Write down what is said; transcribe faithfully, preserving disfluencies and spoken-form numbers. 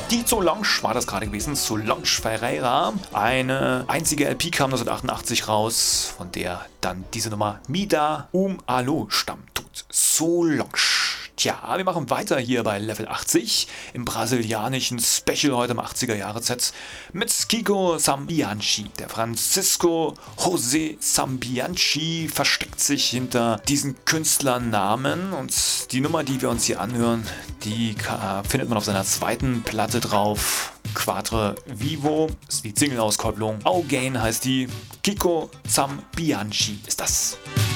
Die Solange war das gerade gewesen, Solange Ferreira. Eine einzige L P kam neunzehnhundertachtundachtzig raus, von der dann diese Nummer Mida Um Alo stammt. Tut Solange. Tja, wir machen weiter hier bei Level achtzig im brasilianischen Special heute im achtziger-Jahre-Set mit Kiko Sambianchi. Der Francisco José Sambianchi versteckt sich hinter diesen Künstlernamen und die Nummer, die wir uns hier anhören, die findet man auf seiner zweiten Platte drauf. Quattro Vivo ist die Single-Auskopplung. Again heißt die. Kiko Sambianchi ist das.